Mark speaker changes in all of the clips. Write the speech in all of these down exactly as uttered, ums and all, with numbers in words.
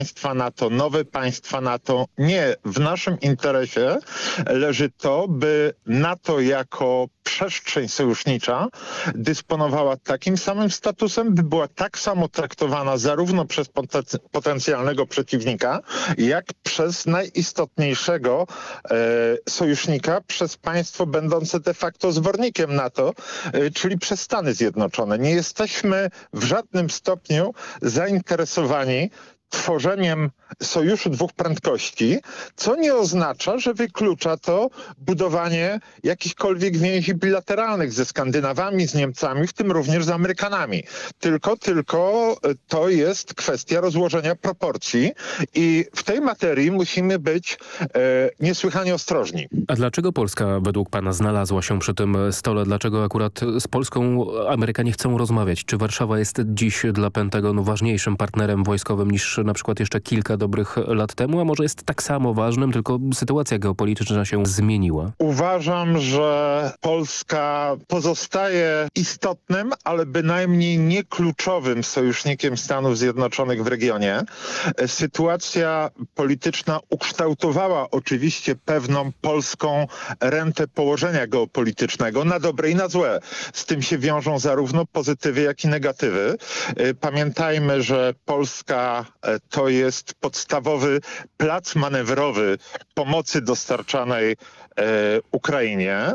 Speaker 1: państwa NATO, nowe państwa NATO. Nie, w naszym interesie leży to, by NATO jako przestrzeń sojusznicza dysponowała takim samym statusem, by była tak samo traktowana zarówno przez poten- potencjalnego przeciwnika, jak przez najistotniejszego e, sojusznika, przez państwo będące de facto zwornikiem NATO, e, czyli przez Stany Zjednoczone. Nie jesteśmy w żadnym stopniu zainteresowani tworzeniem sojuszu dwóch prędkości, co nie oznacza, że wyklucza to budowanie jakichkolwiek więzi bilateralnych ze Skandynawami, z Niemcami, w tym również z Amerykanami. Tylko, tylko to jest kwestia rozłożenia proporcji i w tej materii musimy być e, niesłychanie ostrożni.
Speaker 2: A dlaczego Polska według pana znalazła się przy tym stole? Dlaczego akurat z Polską Amerykanie chcą rozmawiać? Czy Warszawa jest dziś dla Pentagonu ważniejszym partnerem wojskowym niż na przykład jeszcze kilka dobrych lat temu, a może jest tak samo ważnym, tylko sytuacja geopolityczna się zmieniła?
Speaker 1: Uważam, że Polska pozostaje istotnym, ale bynajmniej nie kluczowym sojusznikiem Stanów Zjednoczonych w regionie. Sytuacja polityczna ukształtowała oczywiście pewną polską rentę położenia geopolitycznego na dobre i na złe. Z tym się wiążą zarówno pozytywy, jak i negatywy. Pamiętajmy, że Polska to jest podstawowy plac manewrowy pomocy dostarczanej e, Ukrainie. E,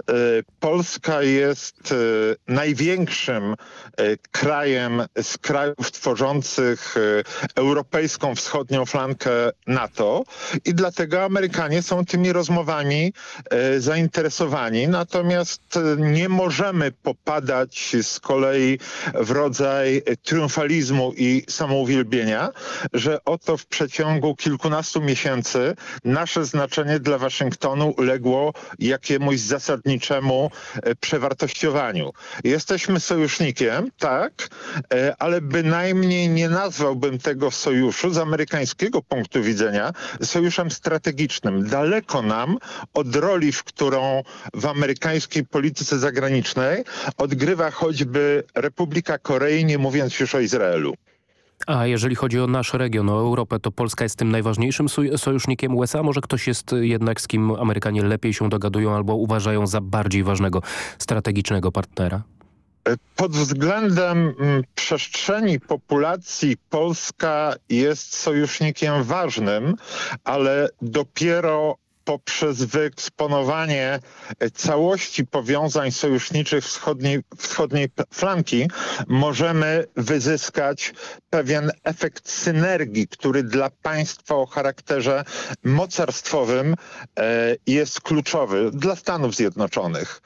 Speaker 1: Polska jest e, największym e, krajem z krajów tworzących e, europejską wschodnią flankę NATO i dlatego Amerykanie są tymi rozmowami e, zainteresowani. Natomiast nie możemy popadać z kolei w rodzaj triumfalizmu i samouwielbienia, że oto w przeciągu kilkunastu miesięcy nasze znaczenie dla Waszyngtonu uległo jakiemuś zasadniczemu przewartościowaniu. Jesteśmy sojusznikiem, tak, ale bynajmniej nie nazwałbym tego sojuszu z amerykańskiego punktu widzenia sojuszem strategicznym. Daleko nam od roli, w którą w amerykańskiej polityce zagranicznej odgrywa choćby Republika Korei, nie mówiąc już o Izraelu.
Speaker 2: A jeżeli chodzi o nasz region, o Europę, to Polska jest tym najważniejszym soj- sojusznikiem U S A? Może ktoś jest jednak, z kim Amerykanie lepiej się dogadują albo uważają za bardziej ważnego strategicznego partnera?
Speaker 1: Pod względem przestrzeni populacji Polska jest sojusznikiem ważnym, ale dopiero poprzez wyeksponowanie całości powiązań sojuszniczych wschodniej, wschodniej flanki możemy wyzyskać pewien efekt synergii, który dla państwa o charakterze mocarstwowym e, jest kluczowy, dla Stanów Zjednoczonych.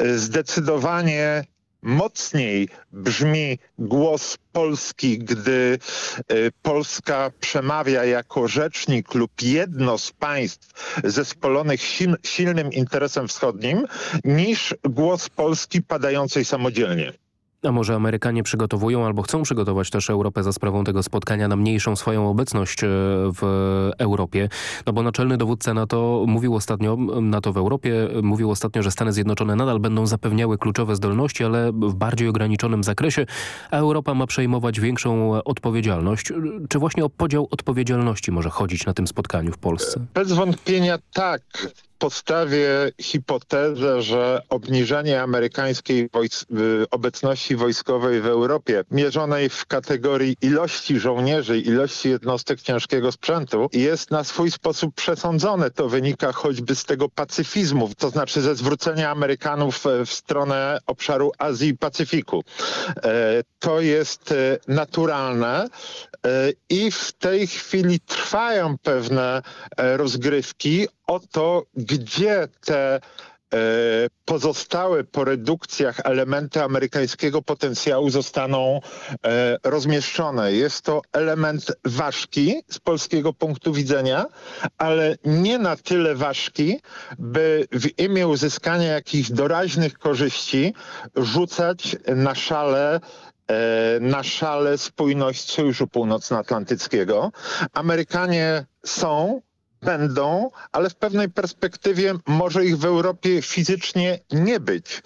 Speaker 1: Zdecydowanie mocniej brzmi głos Polski, gdy y, Polska przemawia jako rzecznik lub jedno z państw zespolonych sil, silnym interesem wschodnim, niż głos Polski padającej samodzielnie.
Speaker 2: A może Amerykanie przygotowują albo chcą przygotować też Europę za sprawą tego spotkania na mniejszą swoją obecność w Europie? No bo naczelny dowódca NATO mówił ostatnio, NATO w Europie mówił ostatnio, że Stany Zjednoczone nadal będą zapewniały kluczowe zdolności, ale w bardziej ograniczonym zakresie, a Europa ma przejmować większą odpowiedzialność. Czy właśnie o podział odpowiedzialności może chodzić na tym spotkaniu w Polsce?
Speaker 1: Bez wątpienia tak. Postawię hipotezę, że obniżenie amerykańskiej wojs- obecności wojskowej w Europie, mierzonej w kategorii ilości żołnierzy, ilości jednostek ciężkiego sprzętu, jest na swój sposób przesądzone. To wynika choćby z tego pacyfizmu, to znaczy ze zwrócenia Amerykanów w stronę obszaru Azji i Pacyfiku. To jest naturalne i w tej chwili trwają pewne rozgrywki o to, gdzie te pozostałe po redukcjach elementy amerykańskiego potencjału zostaną e, rozmieszczone. Jest to element ważki z polskiego punktu widzenia, ale nie na tyle ważki, by w imię uzyskania jakichś doraźnych korzyści rzucać na szale na szale spójność Sojuszu Północnoatlantyckiego. Amerykanie są, będą, ale w pewnej perspektywie może ich w Europie fizycznie nie być.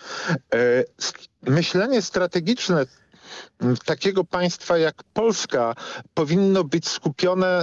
Speaker 1: Myślenie strategiczne takiego państwa jak Polska powinno być skupione